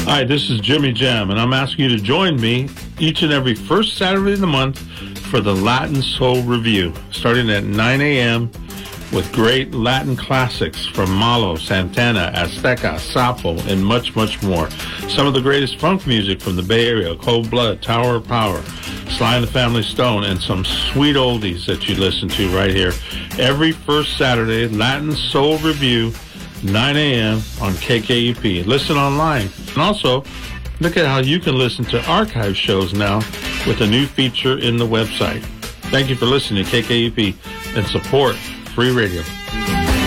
Hi, this is Jimmy Jam, and I'm asking you to join me each and every first Saturday of the month for the Latin Soul Review, starting at 9 a.m. with great Latin classics from Malo, Santana, Azteca, Sapo, and much, much more. Some of the greatest funk music from the Bay Area, Cold Blood, Tower of Power, Sly and the Family Stone, and some sweet oldies that you listen to right here. Every first Saturday, Latin Soul Review, 9 a.m. on KKUP. Listen online. And also, look at how you can listen to archive shows now with a new feature in the website. Thank you for listening to KKUP and support Free Radio.